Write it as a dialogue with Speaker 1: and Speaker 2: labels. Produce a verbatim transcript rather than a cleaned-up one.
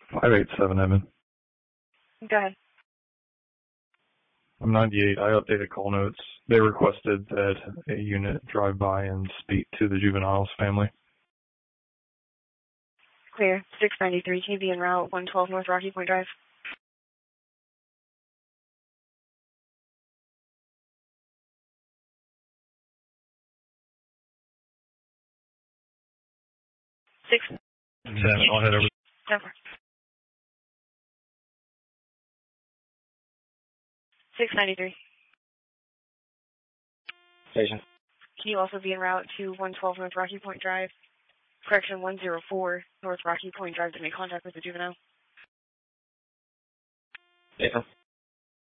Speaker 1: five eight seven, Evan.
Speaker 2: Go ahead.
Speaker 1: I'm ninety-eight. I updated call notes. They requested that a unit drive by and speak to the juvenile's family.
Speaker 2: Clear. six ninety-three T V en route, one twelve North Rocky Point Drive. Six.
Speaker 1: Seven. I'll head over.
Speaker 2: Never. six ninety-three.
Speaker 3: Station.
Speaker 2: Can you also be en route to one twelve North Rocky Point Drive? Correction, one oh four North Rocky Point Drive to make contact with the juvenile.
Speaker 3: Station.